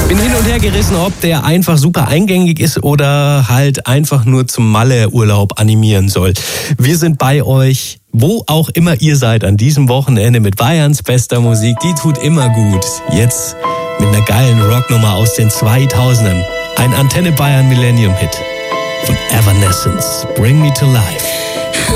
Bin hin und her gerissen, ob der einfach super eingängig ist oder halt einfach nur zum Malle-Urlaub animieren soll. Wir sind bei euch, wo auch immer ihr seid, an diesem Wochenende mit Bayerns bester Musik. Die tut immer gut. Jetzt mit einer geilen Rocknummer aus den 2000ern. Ein Antenne Bayern Millennium Hit von Evanescence. Bring Me to Life.